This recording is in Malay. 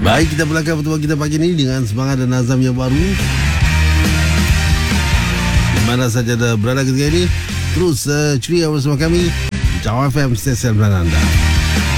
Baik, kita mulakan pertemuan kita pagi ini dengan semangat dan azam yang baru. Di mana saja anda berada ketika ini, terus ceria bersama kami Jawab FM, stesen anda.